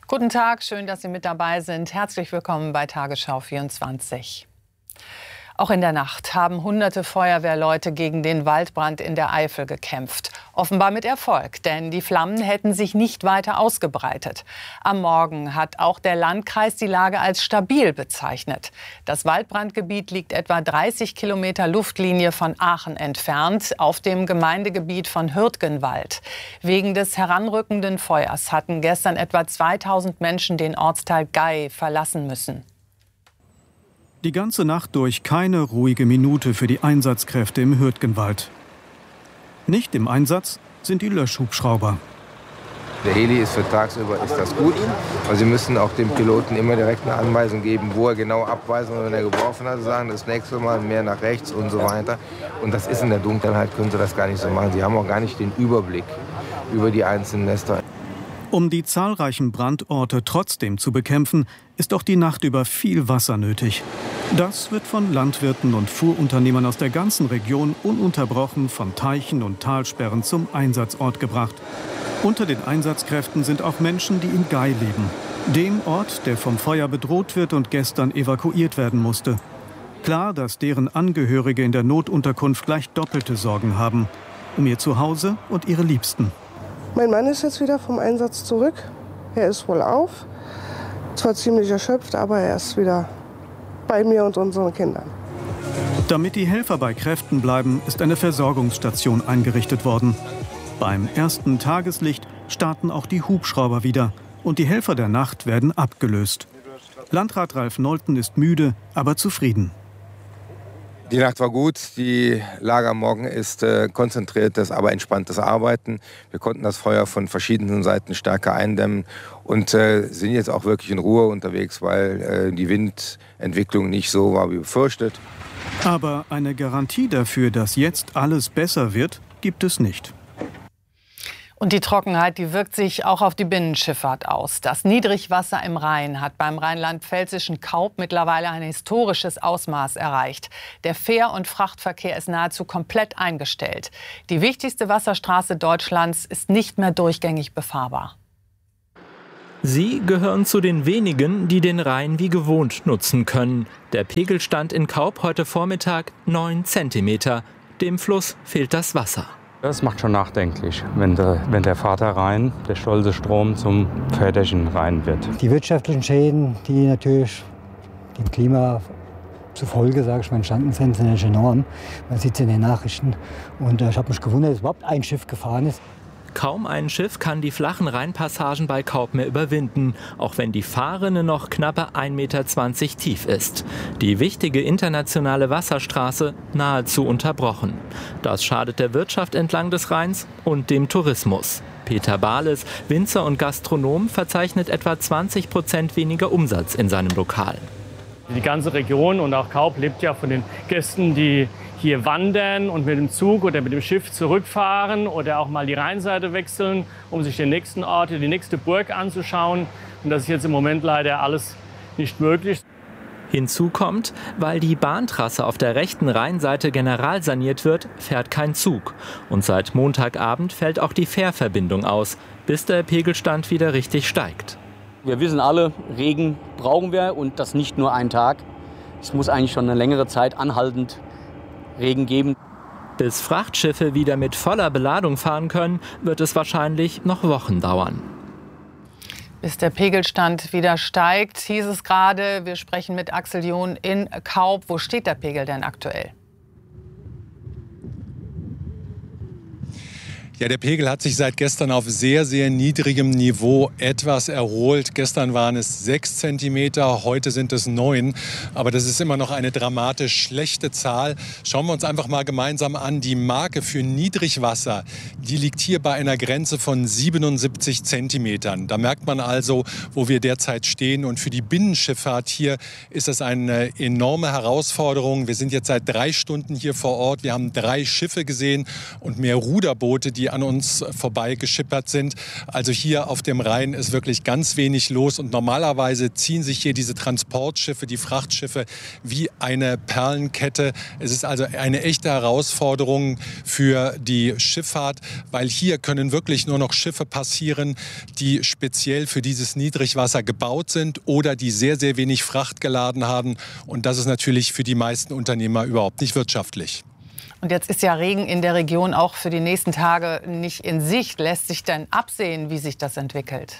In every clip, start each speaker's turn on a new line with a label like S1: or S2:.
S1: Guten Tag, schön, dass Sie mit dabei sind. Herzlich willkommen bei Tagesschau 24. Auch in der Nacht haben hunderte Feuerwehrleute gegen den Waldbrand in der Eifel gekämpft. Offenbar mit Erfolg, denn die Flammen hätten sich nicht weiter ausgebreitet. Am Morgen hat auch der Landkreis die Lage als stabil bezeichnet. Das Waldbrandgebiet liegt etwa 30 Kilometer Luftlinie von Aachen entfernt, auf dem Gemeindegebiet von Hürtgenwald. Wegen des heranrückenden Feuers hatten gestern etwa 2000 Menschen den Ortsteil Gay verlassen müssen.
S2: Die ganze Nacht durch keine ruhige Minute für die Einsatzkräfte im Hürtgenwald. Nicht im Einsatz sind die Löschhubschrauber.
S3: Der Heli ist für tagsüber ist das gut, aber Sie müssen auch dem Piloten immer direkt eine Anweisung geben, wo er genau abweisen, wenn er geworfen hat, sagen, das nächste Mal mehr nach rechts und so weiter. Und das ist in der Dunkelheit, können Sie das gar nicht so machen. Sie haben auch gar nicht den Überblick über die einzelnen Nester.
S2: Um die zahlreichen Brandorte trotzdem zu bekämpfen, ist auch die Nacht über viel Wasser nötig. Das wird von Landwirten und Fuhrunternehmern aus der ganzen Region ununterbrochen von Teichen und Talsperren zum Einsatzort gebracht. Unter den Einsatzkräften sind auch Menschen, die in Gay leben. Dem Ort, der vom Feuer bedroht wird und gestern evakuiert werden musste. Klar, dass deren Angehörige in der Notunterkunft gleich doppelte Sorgen haben. Um ihr Zuhause und ihre Liebsten.
S4: Mein Mann ist jetzt wieder vom Einsatz zurück. Er ist wohl auf. Zwar ziemlich erschöpft, aber er ist wieder bei mir und unseren Kindern.
S2: Damit die Helfer bei Kräften bleiben, ist eine Versorgungsstation eingerichtet worden. Beim ersten Tageslicht starten auch die Hubschrauber wieder und die Helfer der Nacht werden abgelöst. Landrat Ralf Nolten ist müde, aber zufrieden.
S3: Die Nacht war gut, die Lage am Morgen ist konzentriertes, aber entspanntes Arbeiten. Wir konnten das Feuer von verschiedenen Seiten stärker eindämmen und sind jetzt auch wirklich in Ruhe unterwegs, weil die Windentwicklung nicht so war wie befürchtet.
S2: Aber eine Garantie dafür, dass jetzt alles besser wird, gibt es nicht.
S1: Und die Trockenheit, die wirkt sich auch auf die Binnenschifffahrt aus. Das Niedrigwasser im Rhein hat beim rheinland-pfälzischen Kaub mittlerweile ein historisches Ausmaß erreicht. Der Fähr- und Frachtverkehr ist nahezu komplett eingestellt. Die wichtigste Wasserstraße Deutschlands ist nicht mehr durchgängig befahrbar.
S5: Sie gehören zu den wenigen, die den Rhein wie gewohnt nutzen können. Der Pegelstand in Kaub heute Vormittag 9 Zentimeter. Dem Fluss fehlt das Wasser.
S6: Das macht schon nachdenklich, wenn der Vater Rhein, der stolze Strom, zum väterchen Rhein wird.
S7: Die wirtschaftlichen Schäden, die natürlich dem Klima zufolge, sage ich mal, entstanden sind natürlich enorm. Man sieht es in den Nachrichten. Und ich habe mich gewundert, dass überhaupt ein Schiff gefahren ist.
S5: Kaum ein Schiff kann die flachen Rheinpassagen bei Kaub mehr überwinden, auch wenn die Fahrrinne noch knappe 1,20 Meter tief ist. Die wichtige internationale Wasserstraße nahezu unterbrochen. Das schadet der Wirtschaft entlang des Rheins und dem Tourismus. Peter Bahles, Winzer und Gastronom, verzeichnet etwa 20% weniger Umsatz in seinem Lokal.
S8: Die ganze Region und auch Kaub lebt ja von den Gästen, die hier wandern und mit dem Zug oder mit dem Schiff zurückfahren oder auch mal die Rheinseite wechseln, um sich den nächsten Ort, die nächste Burg anzuschauen. Und das ist jetzt im Moment leider alles nicht möglich.
S5: Hinzu kommt, weil die Bahntrasse auf der rechten Rheinseite generalsaniert wird, fährt kein Zug. Und seit Montagabend fällt auch die Fährverbindung aus, bis der Pegelstand wieder richtig steigt.
S9: Wir wissen alle, Regen brauchen wir und das nicht nur einen Tag. Es muss eigentlich schon eine längere Zeit anhaltend Regen geben.
S5: Bis Frachtschiffe wieder mit voller Beladung fahren können, wird es wahrscheinlich noch Wochen dauern.
S1: Bis der Pegelstand wieder steigt, hieß es gerade. Wir sprechen mit Axel John in Kaub. Wo steht der Pegel denn aktuell?
S10: Ja, der Pegel hat sich seit gestern auf sehr, sehr niedrigem Niveau etwas erholt. Gestern waren es 6 Zentimeter, heute sind es 9. Aber das ist immer noch eine dramatisch schlechte Zahl. Schauen wir uns einfach mal gemeinsam an. Die Marke für Niedrigwasser, die liegt hier bei einer Grenze von 77 Zentimetern. Da merkt man also, wo wir derzeit stehen. Und für die Binnenschifffahrt hier ist das eine enorme Herausforderung. Wir sind jetzt seit 3 Stunden hier vor Ort. Wir haben 3 Schiffe gesehen und mehr Ruderboote, die die an uns vorbei geschippert sind. Also hier auf dem Rhein ist wirklich ganz wenig los und normalerweise ziehen sich hier diese Transportschiffe, die Frachtschiffe wie eine Perlenkette. Es ist also eine echte Herausforderung für die Schifffahrt, weil hier können wirklich nur noch Schiffe passieren, die speziell für dieses Niedrigwasser gebaut sind oder die sehr, sehr wenig Fracht geladen haben. Und das ist natürlich für die meisten Unternehmer überhaupt nicht wirtschaftlich.
S1: Und jetzt ist ja Regen in der Region auch für die nächsten Tage nicht in Sicht. Lässt sich denn absehen, wie sich das entwickelt?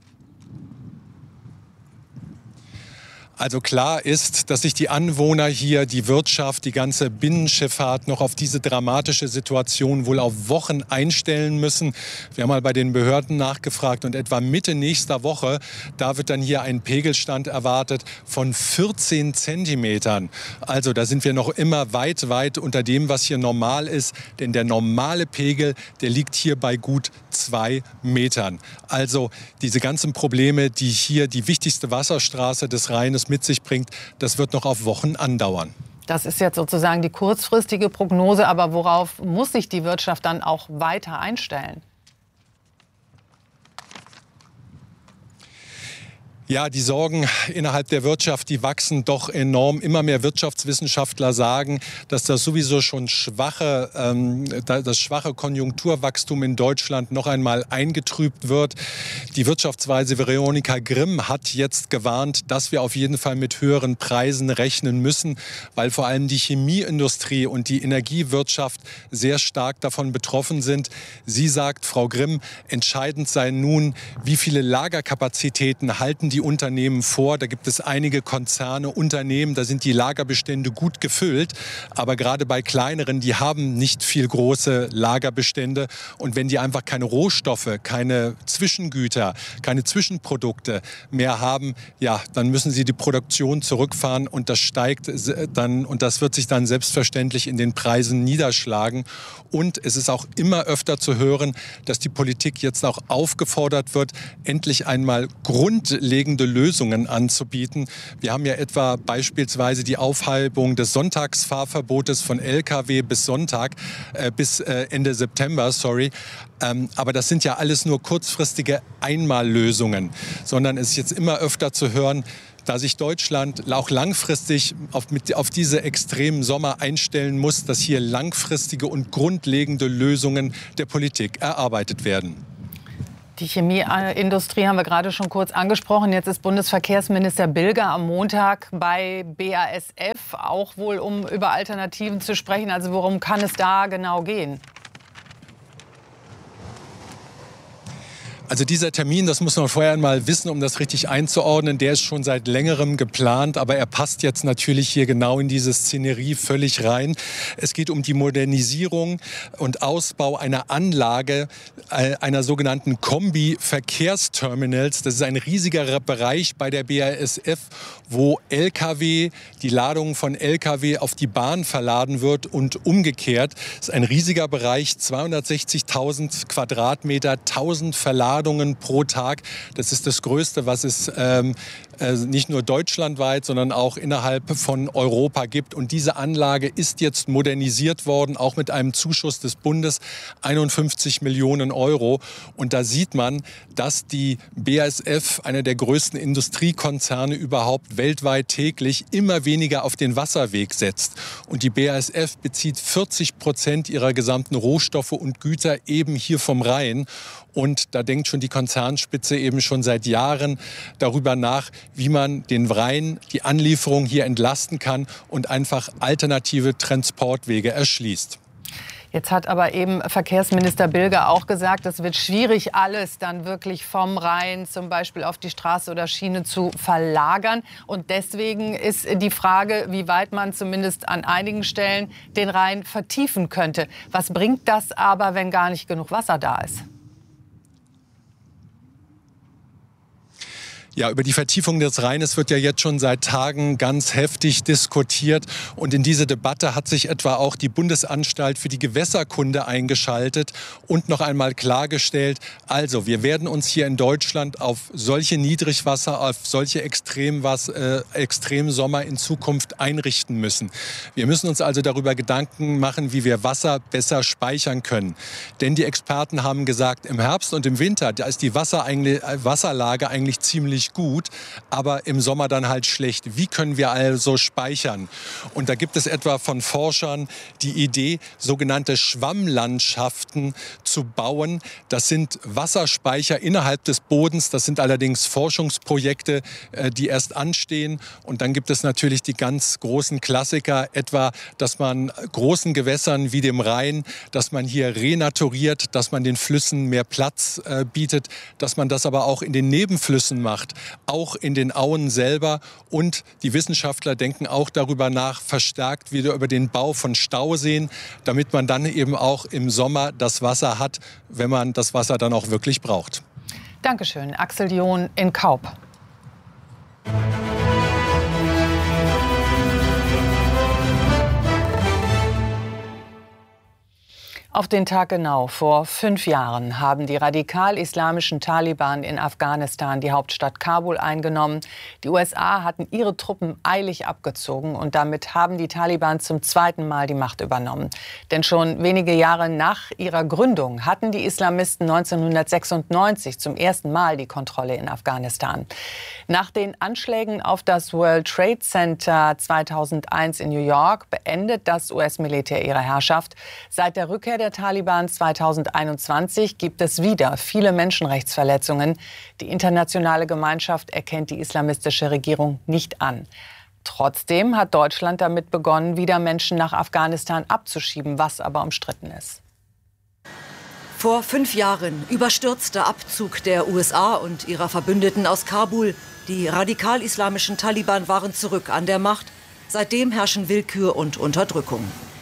S10: Also klar ist, dass sich die Anwohner hier, die Wirtschaft, die ganze Binnenschifffahrt noch auf diese dramatische Situation wohl auf Wochen einstellen müssen. Wir haben mal bei den Behörden nachgefragt und etwa Mitte nächster Woche, da wird dann hier ein Pegelstand erwartet von 14 Zentimetern. Also da sind wir noch immer weit, weit unter dem, was hier normal ist. Denn der normale Pegel, der liegt hier bei gut 2 Metern. Also diese ganzen Probleme, die hier die wichtigste Wasserstraße des Rheines mit sich bringt, das wird noch auf Wochen andauern.
S1: Das ist jetzt sozusagen die kurzfristige Prognose. Aber worauf muss sich die Wirtschaft dann auch weiter einstellen?
S10: Ja, die Sorgen innerhalb der Wirtschaft, die wachsen doch enorm. Immer mehr Wirtschaftswissenschaftler sagen, dass das sowieso schon schwache Konjunkturwachstum in Deutschland noch einmal eingetrübt wird. Die Wirtschaftsweise Veronika Grimm hat jetzt gewarnt, dass wir auf jeden Fall mit höheren Preisen rechnen müssen, weil vor allem die Chemieindustrie und die Energiewirtschaft sehr stark davon betroffen sind. Sie sagt, Frau Grimm, entscheidend sei nun, wie viele Lagerkapazitäten halten die Unternehmen vor. Da gibt es einige Konzerne, Unternehmen, da sind die Lagerbestände gut gefüllt. Aber gerade bei kleineren, die haben nicht viel große Lagerbestände. Und wenn die einfach keine Rohstoffe, keine Zwischengüter, keine Zwischenprodukte mehr haben, ja, dann müssen sie die Produktion zurückfahren und das steigt dann und das wird sich dann selbstverständlich in den Preisen niederschlagen. Und es ist auch immer öfter zu hören, dass die Politik jetzt auch aufgefordert wird, endlich einmal grundlegende Lösungen anzubieten. Wir haben ja etwa beispielsweise die Aufhebung des Sonntagsfahrverbotes von Lkw bis Ende September, aber das sind ja alles nur kurzfristige Einmallösungen, sondern es ist jetzt immer öfter zu hören, da sich Deutschland auch langfristig auf diese extremen Sommer einstellen muss, dass hier langfristige und grundlegende Lösungen der Politik erarbeitet werden.
S1: Die Chemieindustrie haben wir gerade schon kurz angesprochen. Jetzt ist Bundesverkehrsminister Bilger am Montag bei BASF, auch wohl um über Alternativen zu sprechen. Also worum kann es da genau gehen?
S10: Also dieser Termin, das muss man vorher einmal wissen, um das richtig einzuordnen, der ist schon seit längerem geplant, aber er passt jetzt natürlich hier genau in diese Szenerie völlig rein. Es geht um die Modernisierung und Ausbau einer Anlage, einer sogenannten Kombi-Verkehrsterminals. Das ist ein riesiger Bereich bei der BASF, wo die Ladung von Lkw auf die Bahn verladen wird und umgekehrt. Das ist ein riesiger Bereich, 260.000 Quadratmeter, 1000 Verladungen pro Tag. Das ist das Größte, was es nicht nur deutschlandweit, sondern auch innerhalb von Europa gibt. Und diese Anlage ist jetzt modernisiert worden, auch mit einem Zuschuss des Bundes, 51 Millionen Euro. Und da sieht man, dass die BASF, einer der größten Industriekonzerne überhaupt weltweit, täglich immer weniger auf den Wasserweg setzt. Und die BASF bezieht 40% ihrer gesamten Rohstoffe und Güter eben hier vom Rhein. Und da denkt schon die Konzernspitze eben schon seit Jahren darüber nach, wie man den Rhein, die Anlieferung hier entlasten kann und einfach alternative Transportwege erschließt.
S1: Jetzt hat aber eben Verkehrsminister Bilger auch gesagt, es wird schwierig, alles dann wirklich vom Rhein zum Beispiel auf die Straße oder Schiene zu verlagern. Und deswegen ist die Frage, wie weit man zumindest an einigen Stellen den Rhein vertiefen könnte. Was bringt das aber, wenn gar nicht genug Wasser da ist?
S10: Ja, über die Vertiefung des Rheines wird ja jetzt schon seit Tagen ganz heftig diskutiert. Und in diese Debatte hat sich etwa auch die Bundesanstalt für die Gewässerkunde eingeschaltet und noch einmal klargestellt, also wir werden uns hier in Deutschland auf solche Niedrigwasser, auf solche Extremsommer in Zukunft einrichten müssen. Wir müssen uns also darüber Gedanken machen, wie wir Wasser besser speichern können. Denn die Experten haben gesagt, im Herbst und im Winter, da ist die Wasserlage eigentlich ziemlich gut, aber im Sommer dann halt schlecht. Wie können wir also speichern? Und da gibt es etwa von Forschern die Idee, sogenannte Schwammlandschaften zu bauen. Das sind Wasserspeicher innerhalb des Bodens. Das sind allerdings Forschungsprojekte, die erst anstehen. Und dann gibt es natürlich die ganz großen Klassiker, etwa, dass man großen Gewässern wie dem Rhein, dass man hier renaturiert, dass man den Flüssen mehr Platz bietet, dass man das aber auch in den Nebenflüssen macht, auch in den Auen selber. Und die Wissenschaftler denken auch darüber nach, verstärkt wieder über den Bau von Stauseen, damit man dann eben auch im Sommer das Wasser hat, wenn man das Wasser dann auch wirklich braucht.
S1: Dankeschön, Axel John in Kaup. Auf den Tag genau vor 5 Jahren haben die radikal-islamischen Taliban in Afghanistan die Hauptstadt Kabul eingenommen. Die USA hatten ihre Truppen eilig abgezogen und damit haben die Taliban zum zweiten Mal die Macht übernommen. Denn schon wenige Jahre nach ihrer Gründung hatten die Islamisten 1996 zum ersten Mal die Kontrolle in Afghanistan. Nach den Anschlägen auf das World Trade Center 2001 in New York beendet das US-Militär ihre Herrschaft. Seit der Rückkehr der Taliban 2021 gibt es wieder viele Menschenrechtsverletzungen. Die internationale Gemeinschaft erkennt die islamistische Regierung nicht an. Trotzdem hat Deutschland damit begonnen, wieder Menschen nach Afghanistan abzuschieben, was aber umstritten ist.
S11: Vor 5 Jahren überstürzter Abzug der USA und ihrer Verbündeten aus Kabul. Die radikal-islamischen Taliban waren zurück an der Macht. Seitdem herrschen Willkür und Unterdrückung.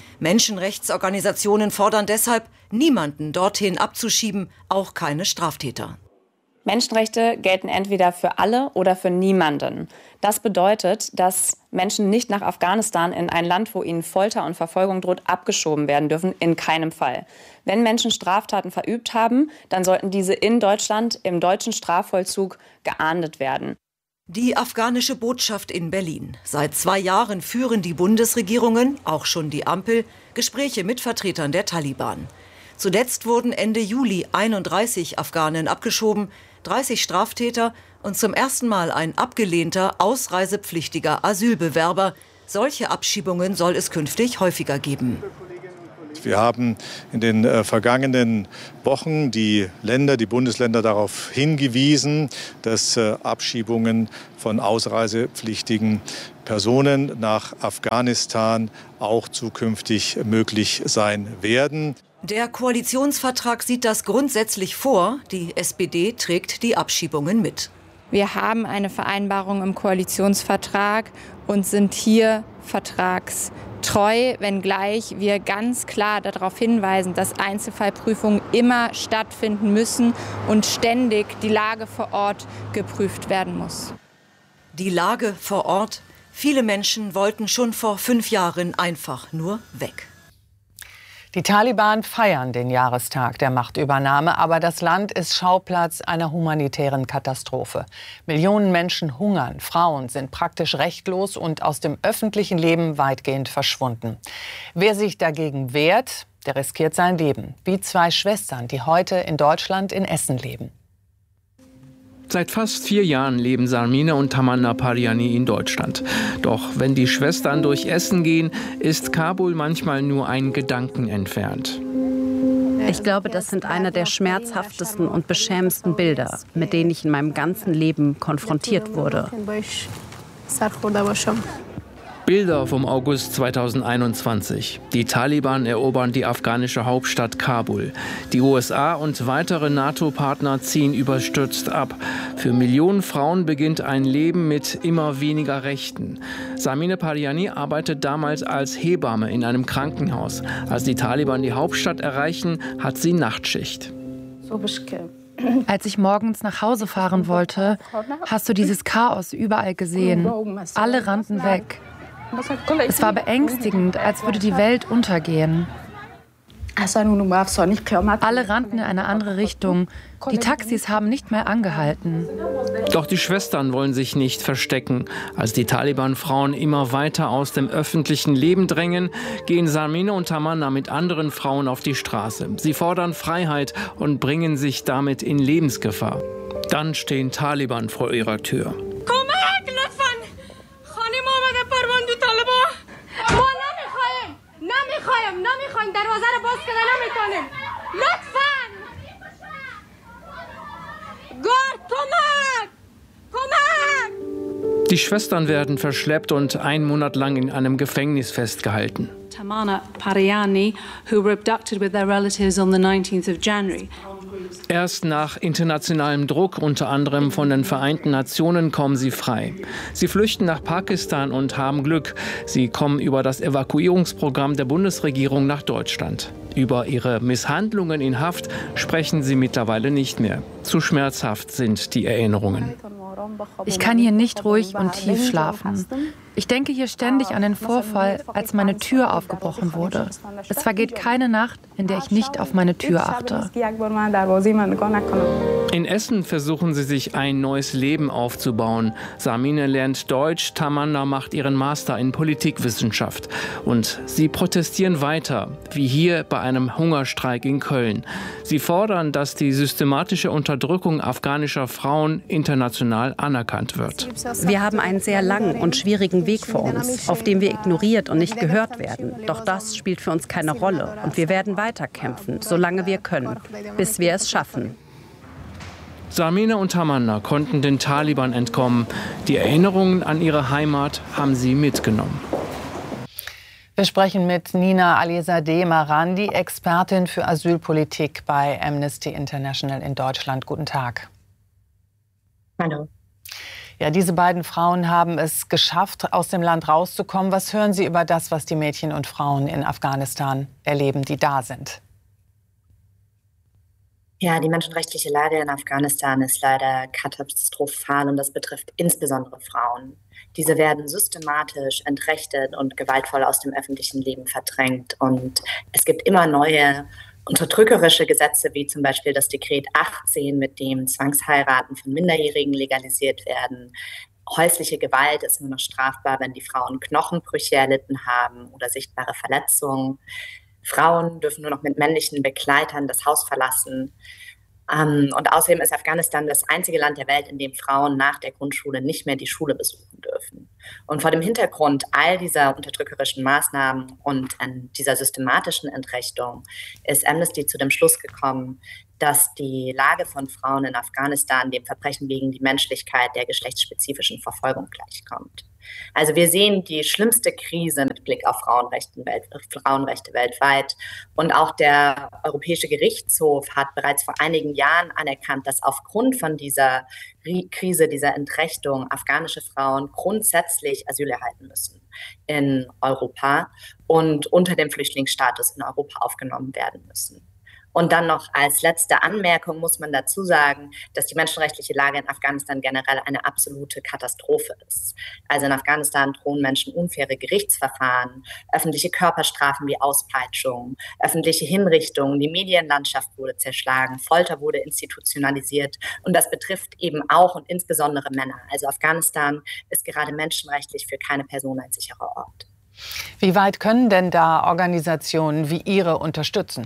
S11: Menschenrechtsorganisationen fordern deshalb, niemanden dorthin abzuschieben, auch keine Straftäter.
S12: Menschenrechte gelten entweder für alle oder für niemanden. Das bedeutet, dass Menschen nicht nach Afghanistan in ein Land, wo ihnen Folter und Verfolgung droht, abgeschoben werden dürfen, in keinem Fall. Wenn Menschen Straftaten verübt haben, dann sollten diese in Deutschland im deutschen Strafvollzug geahndet werden.
S11: Die afghanische Botschaft in Berlin. Seit 2 Jahren führen die Bundesregierungen, auch schon die Ampel, Gespräche mit Vertretern der Taliban. Zuletzt wurden Ende Juli 31 Afghanen abgeschoben, 30 Straftäter und zum ersten Mal ein abgelehnter, ausreisepflichtiger Asylbewerber. Solche Abschiebungen soll es künftig häufiger geben.
S13: Wir haben in den vergangenen Wochen die Bundesländer darauf hingewiesen, dass Abschiebungen von ausreisepflichtigen Personen nach Afghanistan auch zukünftig möglich sein werden.
S11: Der Koalitionsvertrag sieht das grundsätzlich vor. Die SPD trägt die Abschiebungen mit.
S14: Wir haben eine Vereinbarung im Koalitionsvertrag und sind hier vertragstreu, wenngleich wir ganz klar darauf hinweisen, dass Einzelfallprüfungen immer stattfinden müssen und ständig die Lage vor Ort geprüft werden muss.
S11: Die Lage vor Ort. Viele Menschen wollten schon vor 5 Jahren einfach nur weg.
S1: Die Taliban feiern den Jahrestag der Machtübernahme, aber das Land ist Schauplatz einer humanitären Katastrophe. Millionen Menschen hungern, Frauen sind praktisch rechtlos und aus dem öffentlichen Leben weitgehend verschwunden. Wer sich dagegen wehrt, der riskiert sein Leben, wie 2 Schwestern, die heute in Deutschland in Essen leben.
S15: Seit fast 4 Jahren leben Sarmine und Tamanna Pariani in Deutschland. Doch wenn die Schwestern durch Essen gehen, ist Kabul manchmal nur ein Gedanken entfernt.
S16: Ich glaube, das sind einer der schmerzhaftesten und beschämendsten Bilder, mit denen ich in meinem ganzen Leben konfrontiert wurde.
S15: Bilder vom August 2021. Die Taliban erobern die afghanische Hauptstadt Kabul. Die USA und weitere NATO-Partner ziehen überstürzt ab. Für Millionen Frauen beginnt ein Leben mit immer weniger Rechten. Sarmine Pariani arbeitet damals als Hebamme in einem Krankenhaus. Als die Taliban die Hauptstadt erreichen, hat sie Nachtschicht.
S17: Als ich morgens nach Hause fahren wollte, hast du dieses Chaos überall gesehen. Alle rannten weg. Es war beängstigend, als würde die Welt untergehen. Alle rannten in eine andere Richtung. Die Taxis haben nicht mehr angehalten.
S15: Doch die Schwestern wollen sich nicht verstecken. Als die Taliban-Frauen immer weiter aus dem öffentlichen Leben drängen, gehen Sarmina und Tamanna mit anderen Frauen auf die Straße. Sie fordern Freiheit und bringen sich damit in Lebensgefahr. Dann stehen Taliban vor ihrer Tür. Die Schwestern werden verschleppt und 1 Monat lang in einem Gefängnis festgehalten.
S18: Tamanna Pariani, who were abducted with their relatives on the 19th of January.
S15: Erst nach internationalem Druck, unter anderem von den Vereinten Nationen, kommen sie frei. Sie flüchten nach Pakistan und haben Glück. Sie kommen über das Evakuierungsprogramm der Bundesregierung nach Deutschland. Über ihre Misshandlungen in Haft sprechen sie mittlerweile nicht mehr. Zu schmerzhaft sind die Erinnerungen.
S17: Ich kann hier nicht ruhig und tief schlafen. Ich denke hier ständig an den Vorfall, als meine Tür aufgebrochen wurde. Es vergeht keine Nacht, in der ich nicht auf meine Tür achte.
S15: In Essen versuchen sie sich ein neues Leben aufzubauen. Sarmine lernt Deutsch, Tamanna macht ihren Master in Politikwissenschaft. Und sie protestieren weiter, wie hier bei einem Hungerstreik in Köln. Sie fordern, dass die systematische Unterdrückung afghanischer Frauen international anerkannt wird.
S16: Wir haben einen sehr langen und schwierigen Weg vor uns, auf dem wir ignoriert und nicht gehört werden. Doch das spielt für uns keine Rolle. Und wir werden weiterkämpfen, solange wir können, bis wir es schaffen.
S15: Sarmina und Tamanna konnten den Taliban entkommen. Die Erinnerungen an ihre Heimat haben sie mitgenommen.
S1: Wir sprechen mit Nina Alizadeh Marandi, Expertin für Asylpolitik bei Amnesty International in Deutschland. Guten Tag.
S19: Hallo.
S1: Ja, diese beiden Frauen haben es geschafft, aus dem Land rauszukommen. Was hören Sie über das, was die Mädchen und Frauen in Afghanistan erleben, die da sind?
S19: Ja, die menschenrechtliche Lage in Afghanistan ist leider katastrophal und das betrifft insbesondere Frauen. Diese werden systematisch entrechtet und gewaltvoll aus dem öffentlichen Leben verdrängt. Und es gibt immer neue unterdrückerische Gesetze, wie zum Beispiel das Dekret 18, mit dem Zwangsheiraten von Minderjährigen legalisiert werden. Häusliche Gewalt ist nur noch strafbar, wenn die Frauen Knochenbrüche erlitten haben oder sichtbare Verletzungen. Frauen dürfen nur noch mit männlichen Begleitern das Haus verlassen. Und außerdem ist Afghanistan das einzige Land der Welt, in dem Frauen nach der Grundschule nicht mehr die Schule besuchen dürfen. Und vor dem Hintergrund all dieser unterdrückerischen Maßnahmen und dieser systematischen Entrechtung ist Amnesty zu dem Schluss gekommen, dass die Lage von Frauen in Afghanistan dem Verbrechen gegen die Menschlichkeit der geschlechtsspezifischen Verfolgung gleichkommt. Also wir sehen die schlimmste Krise mit Blick auf Frauenrechte weltweit. Und auch der Europäische Gerichtshof hat bereits vor einigen Jahren anerkannt, dass aufgrund von dieser Krise, dieser Entrechtung, afghanische Frauen grundsätzlich Asyl erhalten müssen in Europa und unter dem Flüchtlingsstatus in Europa aufgenommen werden müssen. Und dann noch als letzte Anmerkung muss man dazu sagen, dass die menschenrechtliche Lage in Afghanistan generell eine absolute Katastrophe ist. Also in Afghanistan drohen Menschen unfaire Gerichtsverfahren, öffentliche Körperstrafen wie Auspeitschung, öffentliche Hinrichtungen, die Medienlandschaft wurde zerschlagen, Folter wurde institutionalisiert und das betrifft eben auch und insbesondere Männer. Also Afghanistan ist gerade menschenrechtlich für keine Person ein sicherer Ort.
S1: Wie weit können denn da Organisationen wie Ihre unterstützen?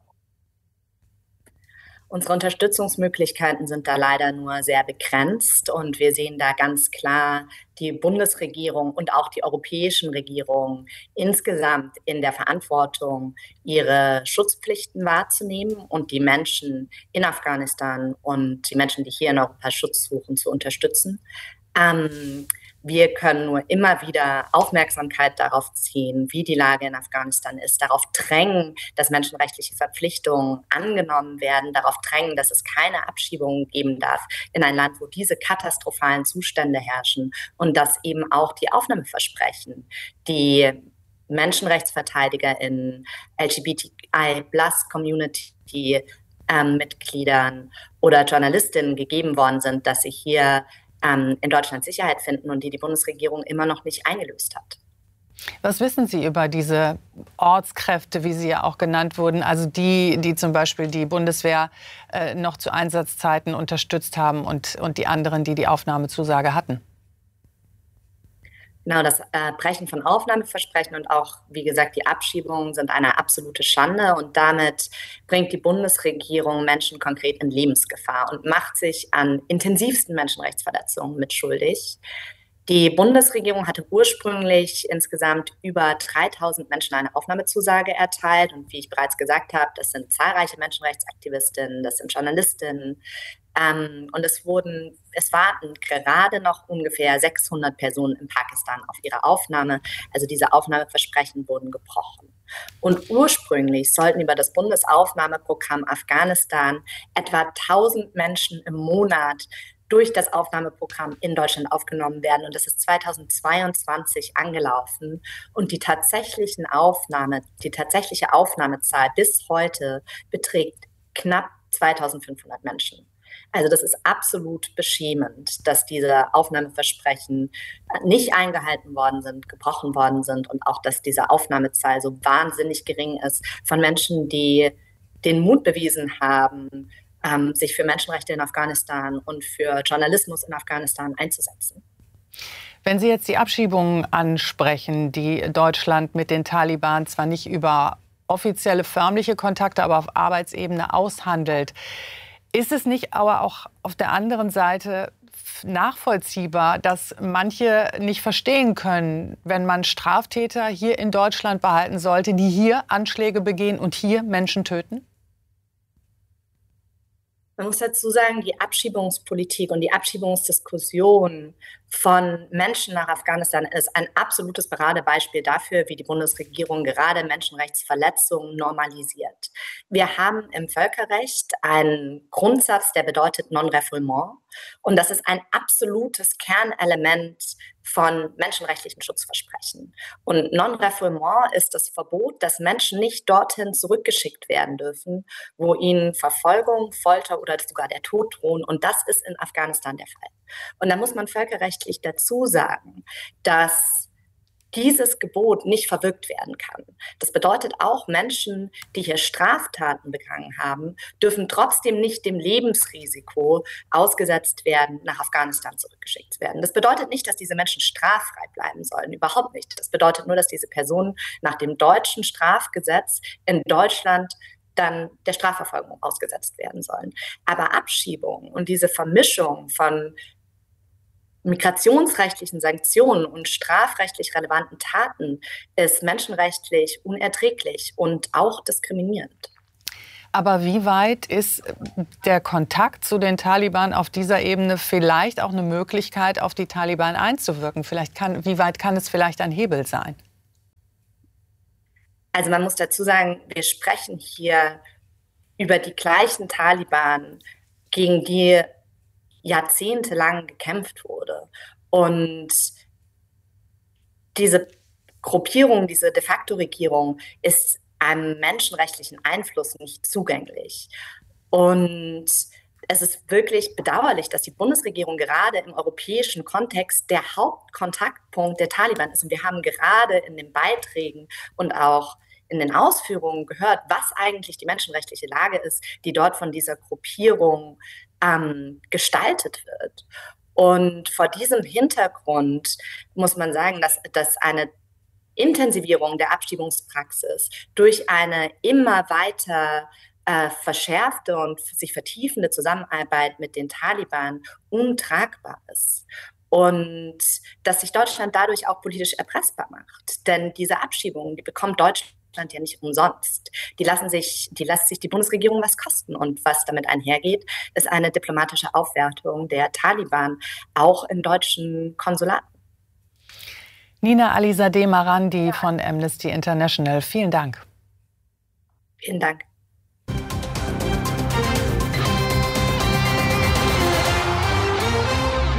S19: Unsere Unterstützungsmöglichkeiten sind da leider nur sehr begrenzt und wir sehen da ganz klar die Bundesregierung und auch die europäischen Regierungen insgesamt in der Verantwortung, ihre Schutzpflichten wahrzunehmen und die Menschen in Afghanistan und die Menschen, die hier in Europa Schutz suchen, zu unterstützen. Wir können nur immer wieder Aufmerksamkeit darauf ziehen, wie die Lage in Afghanistan ist, darauf drängen, dass menschenrechtliche Verpflichtungen angenommen werden, darauf drängen, dass es keine Abschiebungen geben darf in ein Land, wo diese katastrophalen Zustände herrschen und dass eben auch die Aufnahmeversprechen, die Menschenrechtsverteidiger in LGBTI+-Community Mitgliedern oder Journalistinnen gegeben worden sind, dass sie hier in Deutschland Sicherheit finden und die Bundesregierung immer noch nicht eingelöst hat.
S1: Was wissen Sie über diese Ortskräfte, wie sie ja auch genannt wurden, also die zum Beispiel die Bundeswehr noch zu Einsatzzeiten unterstützt haben und die anderen, die Aufnahmezusage hatten?
S19: Genau, das Brechen von Aufnahmeversprechen und auch, wie gesagt, die Abschiebungen sind eine absolute Schande. Und damit bringt die Bundesregierung Menschen konkret in Lebensgefahr und macht sich an intensivsten Menschenrechtsverletzungen mitschuldig. Die Bundesregierung hatte ursprünglich insgesamt über 3000 Menschen eine Aufnahmezusage erteilt. Und wie ich bereits gesagt habe, das sind zahlreiche Menschenrechtsaktivistinnen, das sind Journalistinnen. Und es warten gerade noch ungefähr 600 Personen in Pakistan auf ihre Aufnahme. Also diese Aufnahmeversprechen wurden gebrochen. Und ursprünglich sollten über das Bundesaufnahmeprogramm Afghanistan etwa 1000 Menschen im Monat durch das Aufnahmeprogramm in Deutschland aufgenommen werden. Und das ist 2022 angelaufen. Und die tatsächliche Aufnahmezahl bis heute beträgt knapp 2500 Menschen. Also das ist absolut beschämend, dass diese Aufnahmeversprechen nicht eingehalten worden sind, gebrochen worden sind und auch, dass diese Aufnahmezahl so wahnsinnig gering ist von Menschen, die den Mut bewiesen haben, sich für Menschenrechte in Afghanistan und für Journalismus in Afghanistan einzusetzen.
S1: Wenn Sie jetzt die Abschiebungen ansprechen, die Deutschland mit den Taliban zwar nicht über offizielle förmliche Kontakte, aber auf Arbeitsebene aushandelt, ist es nicht aber auch auf der anderen Seite nachvollziehbar, dass manche nicht verstehen können, wenn man Straftäter hier in Deutschland behalten sollte, die hier Anschläge begehen und hier Menschen töten?
S19: Man muss dazu sagen, die Abschiebungspolitik und die Abschiebungsdiskussion von Menschen nach Afghanistan ist ein absolutes Paradebeispiel dafür, wie die Bundesregierung gerade Menschenrechtsverletzungen normalisiert. Wir haben im Völkerrecht einen Grundsatz, der bedeutet Non-Refoulement. Und das ist ein absolutes Kernelement von menschenrechtlichen Schutzversprechen. Und Non-Refoulement ist das Verbot, dass Menschen nicht dorthin zurückgeschickt werden dürfen, wo ihnen Verfolgung, Folter oder sogar der Tod drohen. Und das ist in Afghanistan der Fall. Und da muss man völkerrechtlich dazu sagen, dass dieses Gebot nicht verwirkt werden kann. Das bedeutet auch, Menschen, die hier Straftaten begangen haben, dürfen trotzdem nicht dem Lebensrisiko ausgesetzt werden, nach Afghanistan zurückgeschickt zu werden. Das bedeutet nicht, dass diese Menschen straffrei bleiben sollen, überhaupt nicht. Das bedeutet nur, dass diese Personen nach dem deutschen Strafgesetz in Deutschland dann der Strafverfolgung ausgesetzt werden sollen. Aber Abschiebung und diese Vermischung von migrationsrechtlichen Sanktionen und strafrechtlich relevanten Taten ist menschenrechtlich unerträglich und auch diskriminierend.
S1: Aber wie weit ist der Kontakt zu den Taliban auf dieser Ebene vielleicht auch eine Möglichkeit, auf die Taliban einzuwirken? Wie weit kann es vielleicht ein Hebel sein?
S19: Also man muss dazu sagen, wir sprechen hier über die gleichen Taliban, gegen die jahrzehntelang gekämpft wurde. Und diese Gruppierung, diese de facto Regierung ist einem menschenrechtlichen Einfluss nicht zugänglich. Und es ist wirklich bedauerlich, dass die Bundesregierung gerade im europäischen Kontext der Hauptkontaktpunkt der Taliban ist. Und wir haben gerade in den Beiträgen und auch in den Ausführungen gehört, was eigentlich die menschenrechtliche Lage ist, die dort von dieser Gruppierung gestaltet wird. Und vor diesem Hintergrund muss man sagen, dass eine Intensivierung der Abschiebungspraxis durch eine immer weiter verschärfte und sich vertiefende Zusammenarbeit mit den Taliban untragbar ist. Und dass sich Deutschland dadurch auch politisch erpressbar macht. Denn diese Abschiebungen, die bekommt Deutschland ja nicht umsonst. Die lässt sich die Bundesregierung was kosten. Und was damit einhergeht, ist eine diplomatische Aufwertung der Taliban, auch in deutschen Konsulaten.
S1: Nina Alizadeh Marandi von Amnesty International. Vielen Dank.
S19: Vielen Dank.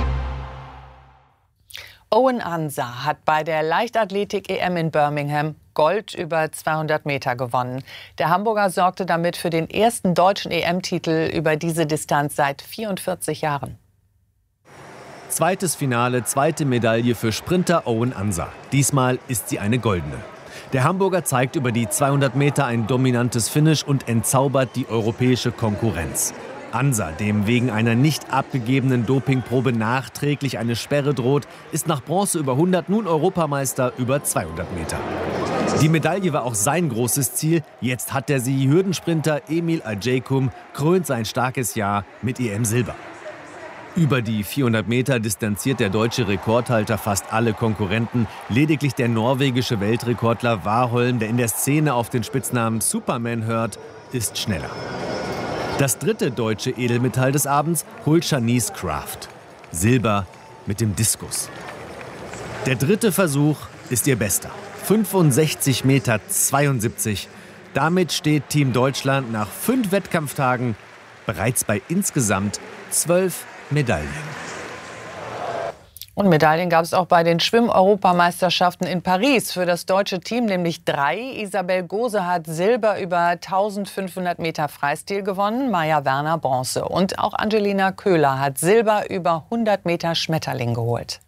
S1: Owen Ansah hat bei der Leichtathletik-EM in Birmingham Gold über 200 Meter gewonnen. Der Hamburger sorgte damit für den ersten deutschen EM-Titel über diese Distanz seit 44 Jahren.
S20: Zweites Finale, zweite Medaille für Sprinter Owen Ansa. Diesmal ist sie eine goldene. Der Hamburger zeigt über die 200 Meter ein dominantes Finish und entzaubert die europäische Konkurrenz. Ansa, dem wegen einer nicht abgegebenen Dopingprobe nachträglich eine Sperre droht, ist nach Bronze über 100 nun Europameister über 200 Meter. Die Medaille war auch sein großes Ziel. Jetzt hat er sie. Hürdensprinter Emil Ajaykum krönt sein starkes Jahr mit EM-Silber. Über die 400 Meter distanziert der deutsche Rekordhalter fast alle Konkurrenten. Lediglich der norwegische Weltrekordler Warholm, der in der Szene auf den Spitznamen Superman hört, ist schneller. Das dritte deutsche Edelmetall des Abends holt Shanice Kraft. Silber mit dem Diskus. Der dritte Versuch ist ihr bester. 65,72 Meter. Damit steht Team Deutschland nach 5 Wettkampftagen bereits bei insgesamt 12 Medaillen.
S1: Und Medaillen gab es auch bei den Schwimm-Europameisterschaften in Paris. Für das deutsche Team nämlich 3. Isabel Gose hat Silber über 1500 Meter Freistil gewonnen, Maja Werner Bronze. Und auch Angelina Köhler hat Silber über 100 Meter Schmetterling geholt.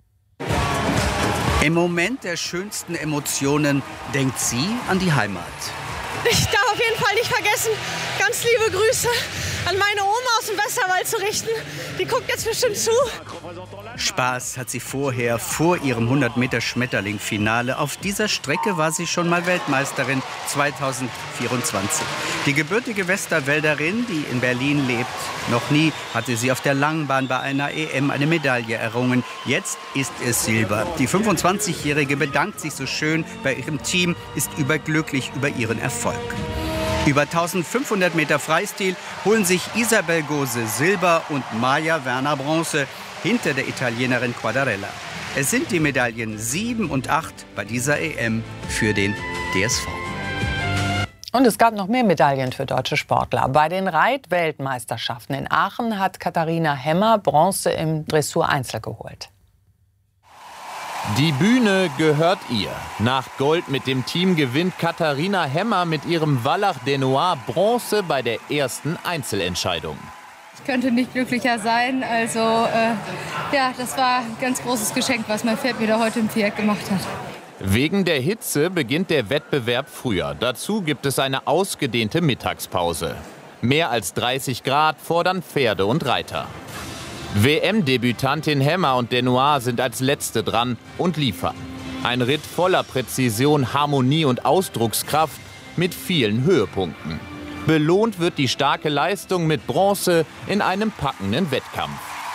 S21: Im Moment der schönsten Emotionen denkt sie an die Heimat.
S22: Ich darf auf jeden Fall nicht vergessen, ganz liebe Grüße an meine Oma aus dem Westerwald zu richten. Die guckt jetzt bestimmt zu.
S21: Spaß hat sie vorher, vor ihrem 100-Meter-Schmetterling-Finale. Auf dieser Strecke war sie schon mal Weltmeisterin 2024. Die gebürtige Westerwälderin, die in Berlin lebt, noch nie hatte sie auf der Langbahn bei einer EM eine Medaille errungen. Jetzt ist es Silber. Die 25-Jährige bedankt sich so schön bei ihrem Team, ist überglücklich über ihren Erfolg. Über 1500 Meter Freistil holen sich Isabel Gose Silber und Maja Werner Bronze hinter der Italienerin Quadarella. Es sind die Medaillen 7 und 8 bei dieser EM für den DSV.
S1: Und es gab noch mehr Medaillen für deutsche Sportler. Bei den Reit-Weltmeisterschaften in Aachen hat Katharina Hemmer Bronze im Dressur-Einzel geholt.
S23: Die Bühne gehört ihr. Nach Gold mit dem Team gewinnt Katharina Hemmer mit ihrem Wallach Denoir Bronze bei der ersten Einzelentscheidung.
S24: Ich könnte nicht glücklicher sein. Also ja, das war ein ganz großes Geschenk, was mein Pferd mir da heute im Viereck gemacht hat.
S23: Wegen der Hitze beginnt der Wettbewerb früher. Dazu gibt es eine ausgedehnte Mittagspause. Mehr als 30 Grad fordern Pferde und Reiter. WM-Debütantin Hemmer und Denoir sind als Letzte dran und liefern. Ein Ritt voller Präzision, Harmonie und Ausdruckskraft mit vielen Höhepunkten. Belohnt wird die starke Leistung mit Bronze in einem packenden Wettkampf.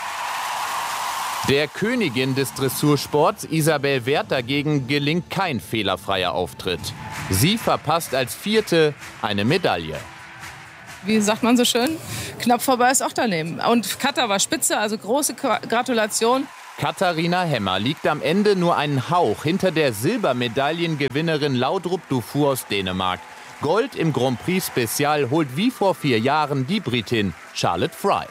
S23: Der Königin des Dressursports, Isabel Werth, dagegen gelingt kein fehlerfreier Auftritt. Sie verpasst als Vierte eine Medaille.
S25: Wie sagt man so schön, knapp vorbei ist auch daneben. Und Katha war spitze, also große Gratulation.
S23: Katharina Hemmer liegt am Ende nur einen Hauch hinter der Silbermedaillengewinnerin Laudrup Dufour aus Dänemark. Gold im Grand Prix Special holt wie vor 4 Jahren die Britin Charlotte Fry.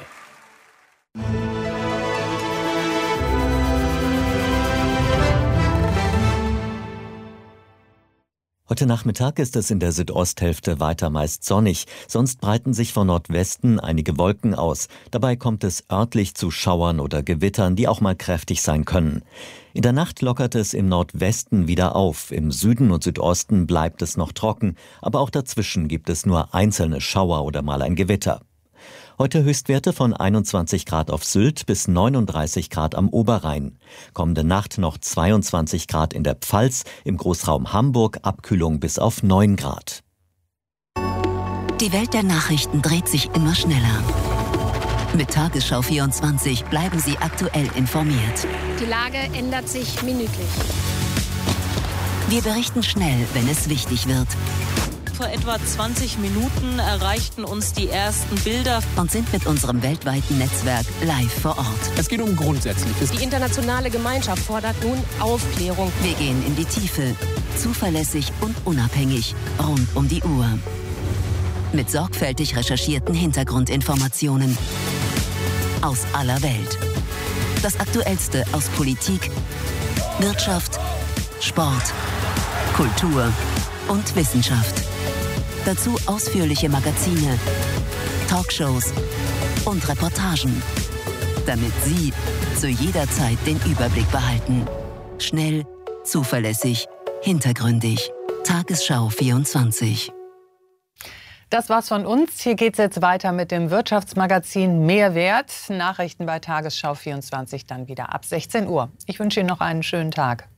S26: Heute Nachmittag ist es in der Südosthälfte weiter meist sonnig. Sonst breiten sich von Nordwesten einige Wolken aus. Dabei kommt es örtlich zu Schauern oder Gewittern, die auch mal kräftig sein können. In der Nacht lockert es im Nordwesten wieder auf. Im Süden und Südosten bleibt es noch trocken. Aber auch dazwischen gibt es nur einzelne Schauer oder mal ein Gewitter. Heute Höchstwerte von 21 Grad auf Sylt bis 39 Grad am Oberrhein. Kommende Nacht noch 22 Grad in der Pfalz, im Großraum Hamburg Abkühlung bis auf 9 Grad.
S27: Die Welt der Nachrichten dreht sich immer schneller. Mit Tagesschau 24 bleiben Sie aktuell informiert.
S28: Die Lage ändert sich minütlich.
S27: Wir berichten schnell, wenn es wichtig wird.
S29: Vor etwa 20 Minuten erreichten uns die ersten Bilder
S27: und sind mit unserem weltweiten Netzwerk live vor Ort.
S29: Es geht um Grundsätzliches. Die internationale Gemeinschaft fordert nun Aufklärung.
S27: Wir gehen in die Tiefe, zuverlässig und unabhängig, rund um die Uhr. Mit sorgfältig recherchierten Hintergrundinformationen aus aller Welt. Das Aktuellste aus Politik, Wirtschaft, Sport Kultur und Wissenschaft. Dazu ausführliche Magazine, Talkshows und Reportagen, damit Sie zu jeder Zeit den Überblick behalten. Schnell, zuverlässig, hintergründig. Tagesschau 24.
S1: Das war's von uns. Hier geht's jetzt weiter mit dem Wirtschaftsmagazin Mehrwert. Nachrichten bei Tagesschau 24 dann wieder ab 16 Uhr. Ich wünsche Ihnen noch einen schönen Tag.